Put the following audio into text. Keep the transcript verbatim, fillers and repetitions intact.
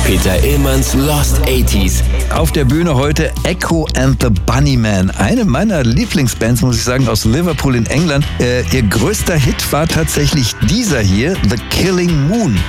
Peter Illmanns Lost achtziger. Auf der Bühne heute Echo and the Bunnymen. Eine meiner Lieblingsbands, muss ich sagen, aus Liverpool in England. Äh, ihr größter Hit war tatsächlich dieser hier, The Killing Moon.